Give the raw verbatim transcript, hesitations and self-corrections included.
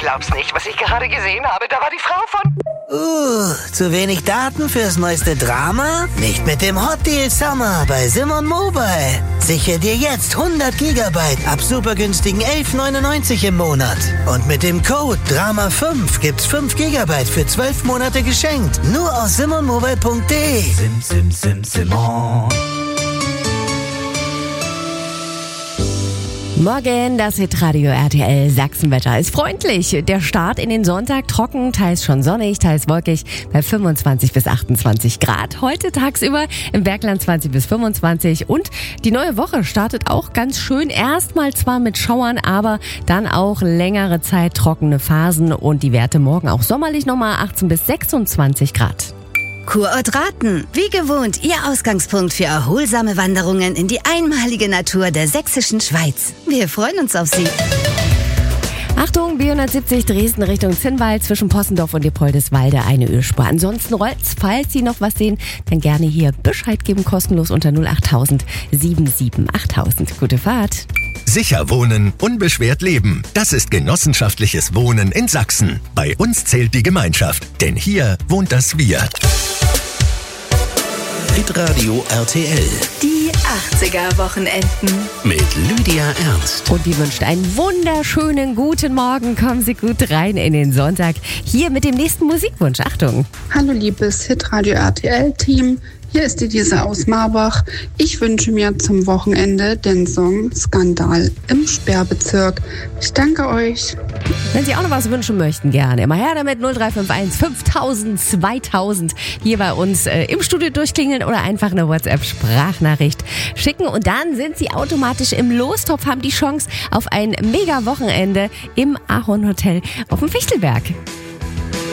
glaub's nicht, was ich gerade gesehen habe. Da war die Frau von... Uh, zu wenig Daten fürs neueste Drama? Nicht mit dem Hot Deal Summer bei Simon Mobile. Sichere dir jetzt hundert Gigabyte ab super günstigen elf neunundneunzig im Monat. Und mit dem Code Drama fünf gibt's fünf Gigabyte für zwölf Monate geschenkt. Nur aus simon mobile punkt de. Sim, sim, sim, Simon. Morgen, das Hitradio R T L Sachsenwetter ist freundlich. Der Start in den Sonntag trocken, teils schon sonnig, teils wolkig bei fünfundzwanzig bis achtundzwanzig Grad. Heute tagsüber im Bergland zwanzig bis fünfundzwanzig und die neue Woche startet auch ganz schön. Erstmal zwar mit Schauern, aber dann auch längere Zeit trockene Phasen und die Werte morgen auch sommerlich nochmal achtzehn bis sechsundzwanzig Grad. Kurort Raten, wie gewohnt Ihr Ausgangspunkt für erholsame Wanderungen in die einmalige Natur der sächsischen Schweiz. Wir freuen uns auf Sie. Achtung, B hundertsiebzig Dresden Richtung Zinnwald zwischen Possendorf und Diepoldeswalde eine Ölspur. Ansonsten rollt's, falls Sie noch was sehen, dann gerne hier Bescheid geben, kostenlos unter null acht tausend sieben sieben achttausend. Gute Fahrt. Sicher wohnen, unbeschwert leben. Das ist genossenschaftliches Wohnen in Sachsen. Bei uns zählt die Gemeinschaft, denn hier wohnt das Wir. Hitradio R T L Die achtziger-Wochenenden mit Lydia Ernst. Und die wünscht einen wunderschönen guten Morgen. Kommen Sie gut rein in den Sonntag. Hier mit dem nächsten Musikwunsch. Achtung. Hallo liebes Hitradio R T L-Team. Hier ist die Lisa aus Marbach. Ich wünsche mir zum Wochenende den Song Skandal im Sperrbezirk. Ich danke euch. Wenn Sie auch noch was wünschen möchten, gerne immer her damit null drei fünf eins fünftausend zweitausend hier bei uns äh, im Studio durchklingeln oder einfach eine WhatsApp-Sprachnachricht schicken und dann sind Sie automatisch im Lostopf, haben die Chance auf ein Mega-Wochenende im Ahorn Hotel auf dem Fichtelberg.